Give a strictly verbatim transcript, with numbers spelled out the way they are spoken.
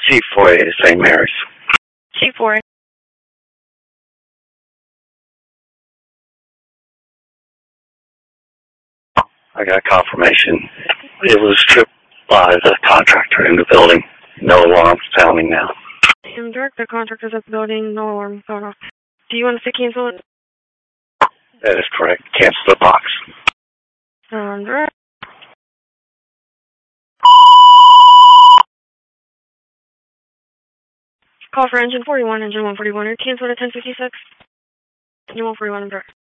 C four A to Saint Mary's. C four. I got confirmation. It was tripped by the contractor in the building. No alarm sounding now. I'm direct. The contractor's at the building. No alarm going off. Do you want us to cancel it? That is correct. Cancel the box. Um, direct. Call for engine forty-one, engine one forty-one. You're canceled at ten fifty-six. Engine one forty-one, I'm direct.